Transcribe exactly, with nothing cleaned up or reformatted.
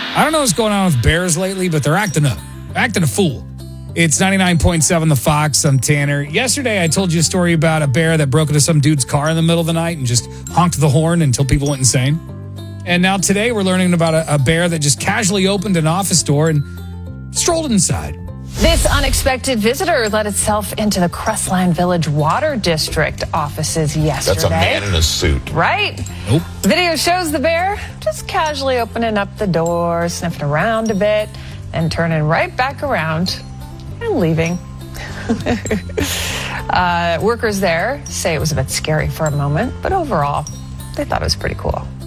I don't know what's going on with bears lately, but they're acting up, acting a fool. It's ninety-nine point seven The Fox. I'm Tanner. Yesterday, I told you a story about a bear that broke into some dude's car in the middle of the night and just honked the horn until people went insane. And now today, we're learning about a, a bear that just casually opened an office door and strolled inside. This unexpected visitor let itself into the Crestline Village Water District offices yesterday. That's a man in a suit. Right? Nope. Video shows the bear just casually opening up the door, sniffing around a bit, and turning right back around and leaving. uh, workers there say it was a bit scary for a moment, but overall, they thought it was pretty cool.